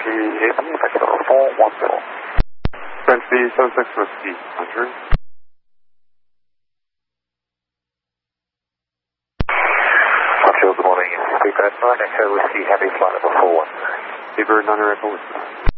AB, vector 410. French B, 76 Whiskey, Roger. Roger, good morning. Big Bird 9 Echo Whiskey, Heavy Flight number 41. Big Bird 9 Echo Whiskey.